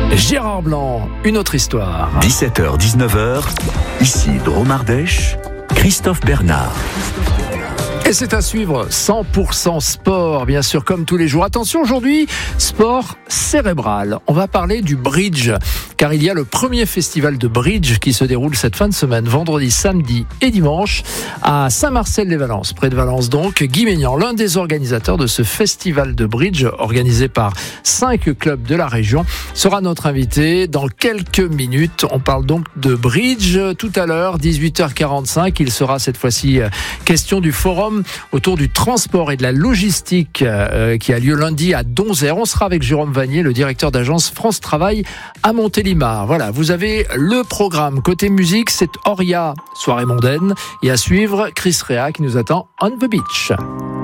Gérard Blanc, une autre histoire. 17h-19h, ici Drôme Ardèche, Christophe Bernard. Et c'est à suivre, 100% sport, bien sûr, comme tous les jours. Attention, aujourd'hui, sport cérébral. On va parler du bridge, car il y a le premier festival de bridge qui se déroule cette fin de semaine, vendredi, samedi et dimanche, à Saint-Marcel-les-Valences, près de Valence donc. Guy Maignan, l'un des organisateurs de ce festival de bridge, organisé par 5 clubs de la région, sera notre invité dans quelques minutes. On parle donc de bridge. Tout à l'heure, 18h45, il sera cette fois-ci question du forum autour du transport et de la logistique qui a lieu lundi à Donzère. On sera avec Jérôme Vanier, le directeur d'agence France Travail à Montélimar. Voilà, vous avez le programme. Côté musique, c'est Oria, soirée mondaine. Et à suivre, Chris Rea qui nous attend on the beach.